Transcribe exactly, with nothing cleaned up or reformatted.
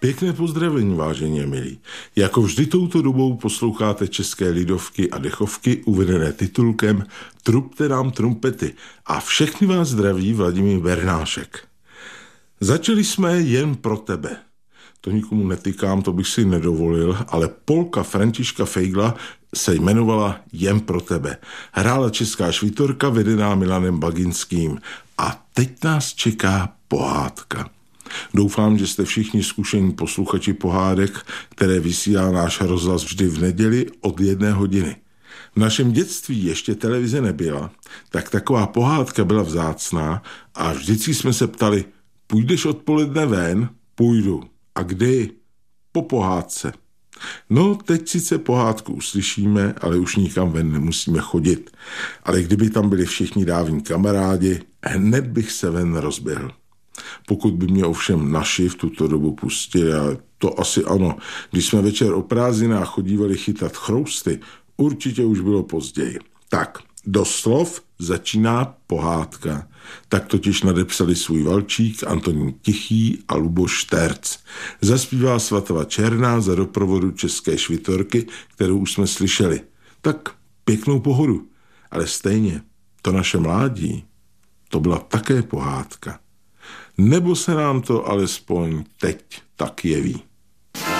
Pěkné pozdravení, vážení milí. Jako vždy touto dobou posloucháte české lidovky a dechovky uvedené titulkem Trubte nám trumpety a všechny vás zdraví Vladimír Bernášek. Začali jsme jen pro tebe. To nikomu netykám, to bych si nedovolil, ale polka Františka Feigla se jmenovala Jen pro tebe. Hrála česká švitorka vedená Milanem Baginským a teď nás čeká pohádka. Doufám, že jste všichni zkušení posluchači pohádek, které vysílá náš rozhlas vždy v neděli od jedné hodiny. V našem dětství ještě televize nebyla, tak taková pohádka byla vzácná a vždycky jsme se ptali, půjdeš odpoledne ven? Půjdu. A kdy? Po pohádce. No, teď sice pohádku uslyšíme, ale už nikam ven nemusíme chodit. Ale kdyby tam byli všichni dávní kamarádi, hned bych se ven rozběhl. Pokud by mě ovšem naši v tuto dobu pustili, a to asi ano, když jsme večer o prázdninách chodívali chytat chrousty, určitě už bylo později. Tak, doslov začíná pohádka. Tak totiž nadepsali svůj valčík Antonín Tichý a Luboš Šterc. Zaspívá Svatava Černá za doprovodu české švitorky, kterou už jsme slyšeli. Tak pěknou pohodu, ale stejně to naše mládí, to byla také pohádka. Nebo se nám to alespoň teď tak jeví.